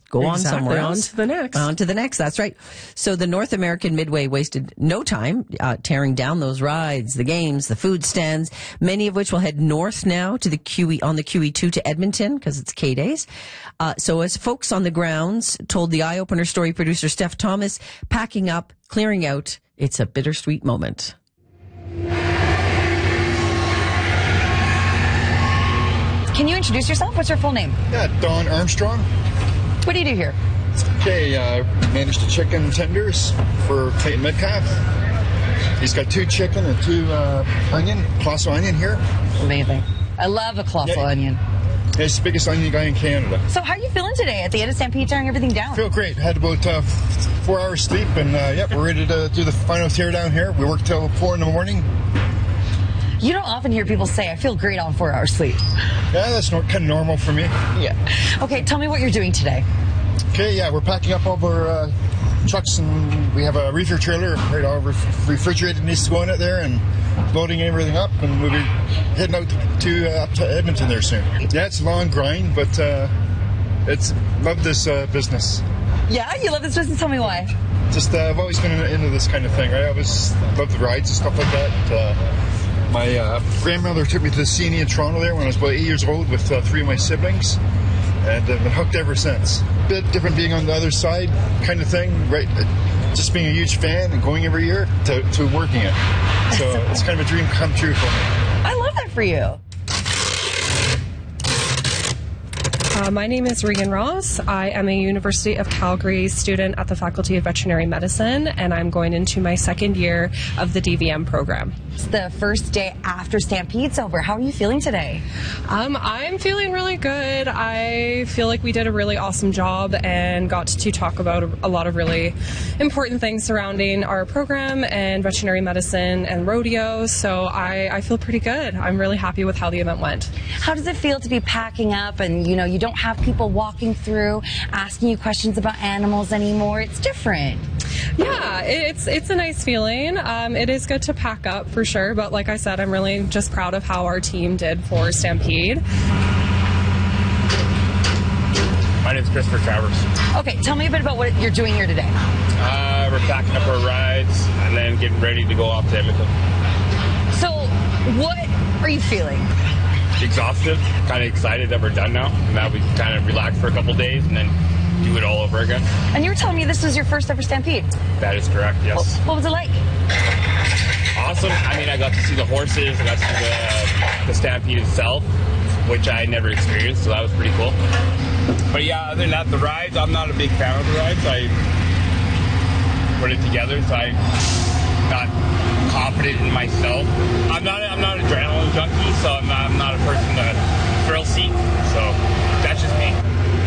go on somewhere else. On to the next. On to the next, that's right. So the North American Midway wasted no time tearing down those rides, the games, the food stands, many of which will head north now to the QE, on the QE2 to Edmonton, because it's K-Days. So as folks on the grounds told the Eye Opener story producer Steph Thomas, packing up, clearing out, it's a bittersweet moment. Can you introduce yourself? What's your full name? Yeah, Don Armstrong. What do you do here? Okay, managed the chicken tenders for Clayton Metcalf. He's got 2 chicken and 2 onion, colossal onion here. Amazing. I love a colossal onion. He's the biggest onion guy in Canada. So how are you feeling today at the end of Stampede, tearing everything down? Feel great. Had about 4 hours sleep, and we're ready to do the final tear down here. We work till 4 in the morning. You don't often hear people say, I feel great on 4 hours sleep. Yeah, that's kind of normal for me. Yeah. Okay, tell me what you're doing today. Okay, yeah, we're packing up all of our trucks, and we have a reefer trailer. Right, all refrigerated needs to go in it there, and loading everything up, and we'll be heading out up to Edmonton there soon. Yeah, it's a long grind, but love this business. Yeah, you love this business? Tell me why. Just I've always been into this kind of thing. Right? I always love the rides and stuff like that. My grandmother took me to the CNE in Toronto there when I was about 8 years old with 3 of my siblings, and I've been hooked ever since. A bit different being on the other side kind of thing, right? Just being a huge fan and going every year to working it. So it's kind of a dream come true for me. I love that for you. My name is Regan Ross. I am a University of Calgary student at the Faculty of Veterinary Medicine, and I'm going into my 2nd year of the DVM program. It's the first day after Stampede's over. How are you feeling today? I'm feeling really good. I feel like we did a really awesome job and got to talk about a lot of really important things surrounding our program and veterinary medicine and rodeo, so I feel pretty good. I'm really happy with how the event went. How does it feel to be packing up and, you don't have people walking through asking you questions about animals anymore? It's different. Yeah, it's a nice feeling. It is good to pack up for sure, but like I said, I'm really just proud of how our team did for Stampede. My name's Christopher Travers. Okay, tell me a bit about what you're doing here today. We're packing up our rides and then getting ready to go off to Edmonton. So, what are you feeling? Exhausted, kind of excited that we're done now, and that we kind of relax for a couple days and then do it all over again. And you were telling me this was your first ever Stampede? That is correct, yes. What was it like? Awesome. I mean, I got to see the horses, I got to see the Stampede itself, which I never experienced, so that was pretty cool. But yeah, other than that, the rides, I'm not a big fan of the rides. I put it together, so I'm not confident in myself. I'm not an adrenaline junkie, so I'm not a person to thrill seek. So that's just me.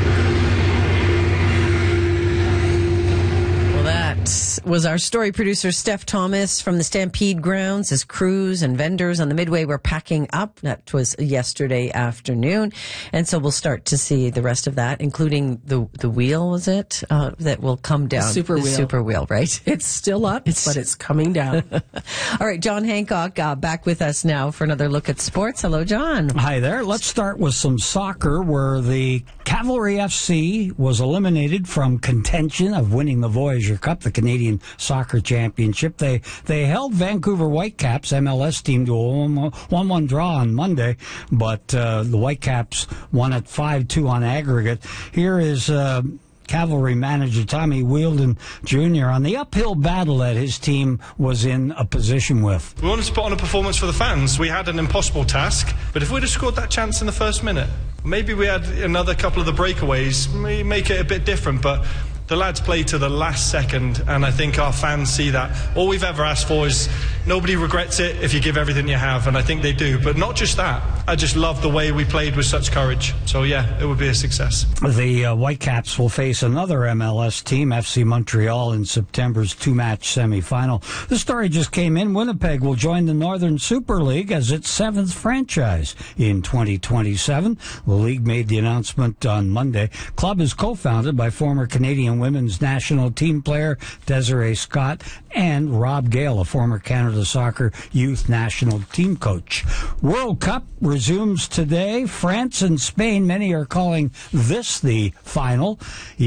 Well, that was our story producer, Steph Thomas, from the Stampede grounds. As crews and vendors on the Midway were packing up. That was yesterday afternoon. And so we'll start to see the rest of that, including the wheel, was it? That will come down. The super wheel, right? It's still up, but it's coming down. All right, John Hancock back with us now for another look at sports. Hello, John. Hi there. Let's start with some soccer, where the Cavalry FC was eliminated from contention of winning the Voyager Cup, the Canadian Soccer Championship. They held Vancouver Whitecaps, MLS team, to a 1-1 draw on Monday, but the Whitecaps won at 5-2 on aggregate. Here is Cavalry manager Tommy Wheeldon Jr. on the uphill battle that his team was in a position with. We wanted to put on a performance for the fans. We had an impossible task, but if we'd have scored that chance in the first minute, maybe we had another couple of the breakaways, maybe make it a bit different, but the lads play to the last second, and I think our fans see that. All we've ever asked for is nobody regrets it if you give everything you have, and I think they do. But not just that. I just love the way we played with such courage. So, yeah, it would be a success. The Whitecaps will face another MLS team, FC Montreal, in September's 2-match semifinal. The story just came in. Winnipeg will join the Northern Super League as its 7th franchise in 2027. The league made the announcement on Monday. Club is co-founded by former Canadian women's national team player Desiree Scott and Rob Gale, a former Canada Soccer youth national team coach. World Cup resumes today. France and Spain, many are calling this the final.